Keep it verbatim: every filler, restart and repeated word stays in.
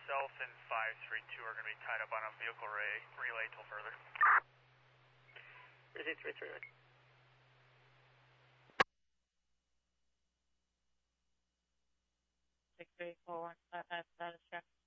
yourself and five three two are going to be tied up on a vehicle ray, relay till further. three three three. six three four one five five, status check.